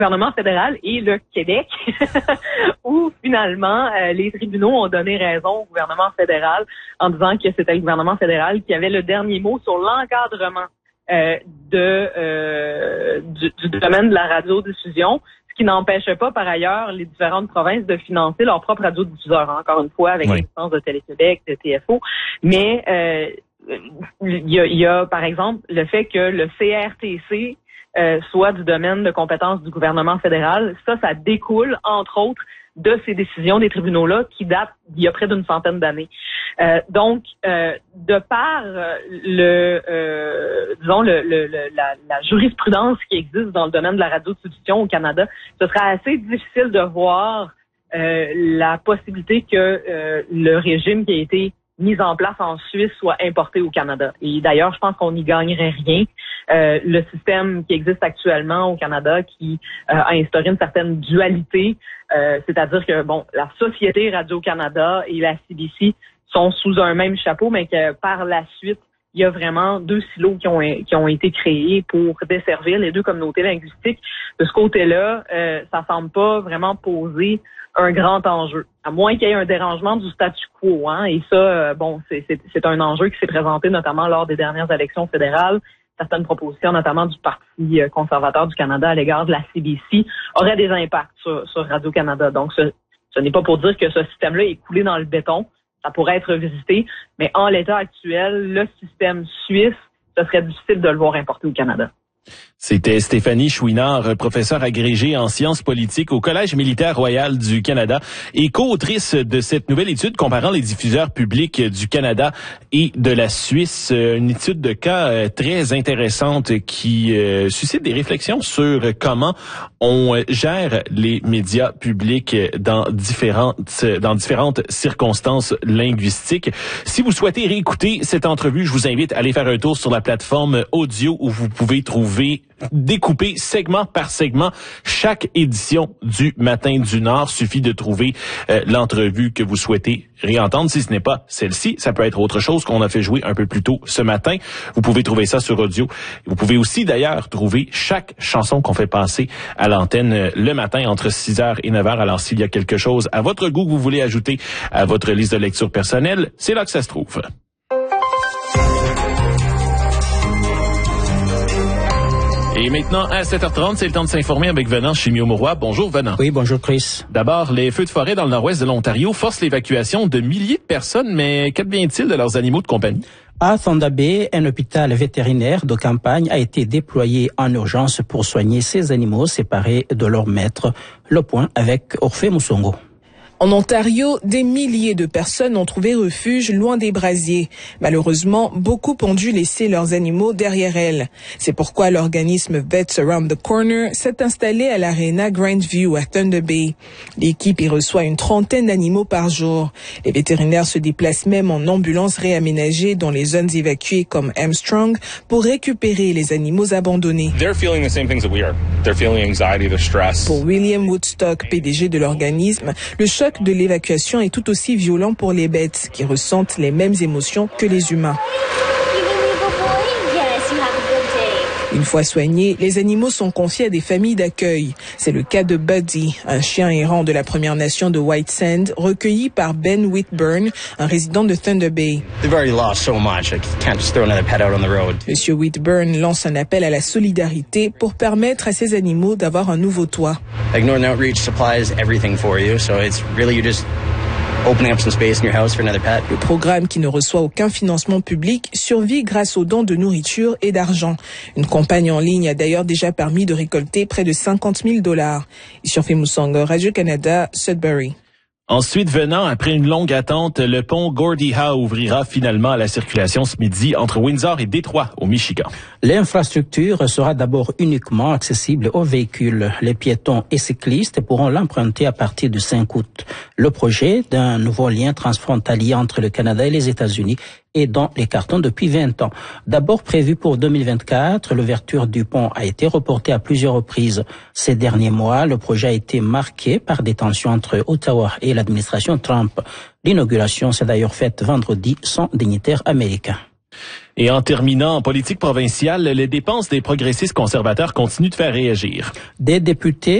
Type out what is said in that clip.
gouvernement fédéral et le Québec, où finalement les tribunaux ont donné raison au gouvernement fédéral en disant que c'était le gouvernement fédéral qui avait le dernier mot sur l'encadrement du domaine de la radiodiffusion, ce qui n'empêchait pas par ailleurs les différentes provinces de financer leur propre radiodiffuseur, encore une fois avec l'existence de Télé-Québec, de TFO, mais il y a par exemple le fait que le CRTC soit du domaine de compétence du gouvernement fédéral. Ça découle, entre autres, de ces décisions des tribunaux-là qui datent d'il y a près d'une centaine d'années. Donc, de par la jurisprudence qui existe dans le domaine de la radiodiffusion au Canada, ce serait assez difficile de voir la possibilité que le régime qui a été mise en place en Suisse soit importée au Canada. Et d'ailleurs, je pense qu'on n'y gagnerait rien. Le système qui existe actuellement au Canada qui a instauré une certaine dualité, c'est-à-dire que la Société Radio-Canada et la CBC sont sous un même chapeau, mais que par la suite, il y a vraiment deux silos qui ont été créés pour desservir les deux communautés linguistiques. De ce côté-là, ça semble pas vraiment poser un grand enjeu, à moins qu'il y ait un dérangement du statu quo, et ça, c'est un enjeu qui s'est présenté notamment lors des dernières élections fédérales. Certaines propositions, notamment du Parti conservateur du Canada à l'égard de la CBC, auraient des impacts sur Radio-Canada. Donc, ce n'est pas pour dire que ce système-là est coulé dans le béton. Ça pourrait être revisité, mais en l'état actuel, le système suisse, ce serait difficile de le voir importé au Canada. C'était Stéphanie Chouinard, professeure agrégée en sciences politiques au Collège militaire royal du Canada et co-autrice de cette nouvelle étude comparant les diffuseurs publics du Canada et de la Suisse. Une étude de cas très intéressante qui suscite des réflexions sur comment on gère les médias publics dans différentes circonstances linguistiques. Si vous souhaitez réécouter cette entrevue, je vous invite à aller faire un tour sur la plateforme audio où vous pouvez trouver découpé segment par segment chaque édition du Matin du Nord. Suffit de trouver l'entrevue que vous souhaitez réentendre. Si ce n'est pas celle-ci, ça peut être autre chose qu'on a fait jouer un peu plus tôt ce matin. Vous pouvez trouver ça sur audio. Vous pouvez aussi d'ailleurs trouver chaque chanson qu'on fait passer à l'antenne le matin entre 6h et 9h. Alors s'il y a quelque chose à votre goût que vous voulez ajouter à votre liste de lecture personnelle, c'est là que ça se trouve. Et maintenant, à 7h30, c'est le temps de s'informer avec Venant Chimio-Mauroy. Bonjour, Venant. Oui, bonjour, Chris. D'abord, les feux de forêt dans le nord-ouest de l'Ontario forcent l'évacuation de milliers de personnes, mais qu'advient-il de leurs animaux de compagnie? À Thunder Bay, un hôpital vétérinaire de campagne a été déployé en urgence pour soigner ces animaux séparés de leurs maîtres. Le point avec Orphée Moussongo. En Ontario, des milliers de personnes ont trouvé refuge loin des brasiers. Malheureusement, beaucoup ont dû laisser leurs animaux derrière elles. C'est pourquoi l'organisme Vets Around the Corner s'est installé à l'Arena Grandview à Thunder Bay. L'équipe y reçoit une trentaine d'animaux par jour. Les vétérinaires se déplacent même en ambulance réaménagée dans les zones évacuées comme Armstrong pour récupérer les animaux abandonnés. They're feeling the same things that we are. They're feeling anxiety, the stress. Pour William Woodstock, PDG de l'organisme, le choc de l'évacuation est tout aussi violent pour les bêtes qui ressentent les mêmes émotions que les humains. Une fois soignés, les animaux sont confiés à des familles d'accueil. C'est le cas de Buddy, un chien errant de la Première Nation de White Sand, recueilli par Ben Whitburn, un résident de Thunder Bay. Monsieur Whitburn lance un appel à la solidarité pour permettre à ces animaux d'avoir un nouveau toit. Northern Outreach supplies everything for you, so it's really you just opening up some space in your house for another pet. Le programme, qui ne reçoit aucun financement public, survit grâce aux dons de nourriture et d'argent. Une campagne en ligne a d'ailleurs déjà permis de récolter près de $50,000. Issoufou Moussongo, Radio-Canada, Sudbury. Ensuite, venant, après une longue attente, le pont Gordie Howe ouvrira finalement à la circulation ce midi entre Windsor et Détroit, au Michigan. L'infrastructure sera d'abord uniquement accessible aux véhicules. Les piétons et cyclistes pourront l'emprunter à partir du 5 août. Le projet d'un nouveau lien transfrontalier entre le Canada et les États-Unis est dans les cartons depuis 20 ans. D'abord prévu pour 2024, l'ouverture du pont a été reportée à plusieurs reprises. Ces derniers mois, le projet a été marqué par des tensions entre Ottawa et l'administration Trump. L'inauguration s'est d'ailleurs faite vendredi sans dignitaire américain. Et en terminant, en politique provinciale, les dépenses des progressistes conservateurs continuent de faire réagir. Des députés